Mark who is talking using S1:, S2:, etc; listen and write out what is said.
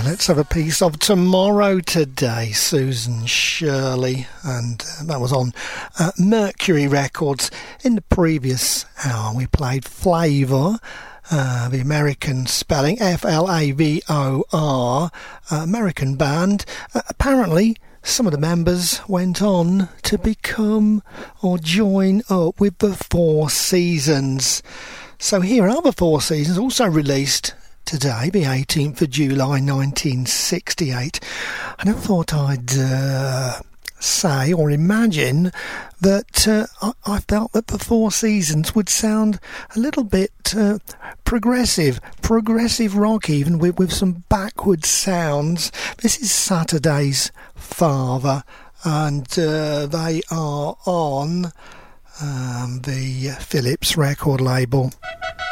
S1: Let's have a piece of Tomorrow today, Susan Shirley, and that was on Mercury Records. In the previous hour we played Flavor, the American spelling, Flavor, American band. Apparently some of the members went on to become or join up with the Four Seasons. So here are the Four Seasons, also released today, the 18th of July 1968, and I thought I'd say or imagine that I felt that the Four Seasons would sound a little bit progressive rock, even with some backwards sounds. This is Saturday's Father, and they are on the Philips record label.